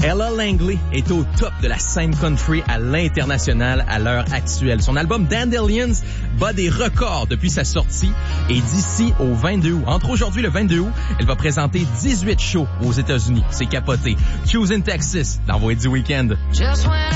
Ella Langley est au top de la scène country à l'international à l'heure actuelle. Son album Dandelions bat des records depuis sa sortie et d'ici au 22 août, entre aujourd'hui le 22 août, elle va présenter 18 shows aux États-Unis. C'est capoté. Choosing Texas, dans Voix du Week-end.